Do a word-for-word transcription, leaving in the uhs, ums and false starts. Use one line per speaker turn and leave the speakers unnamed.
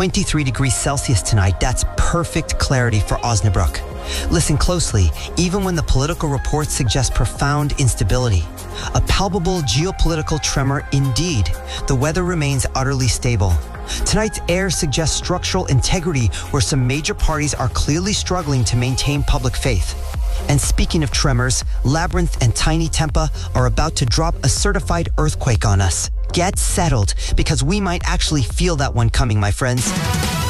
twenty-three degrees Celsius tonight. That's perfect clarity for Osnabrück. Listen closely, even when the political reports suggest profound instability. A palpable geopolitical tremor indeed. The weather remains utterly stable. Tonight's air suggests structural integrity where some major parties are clearly struggling to maintain public faith. And speaking of tremors, Labyrinth and Tiny Tempa are about to drop a certified earthquake on us. Get settled, because we might actually feel that one coming, my friends.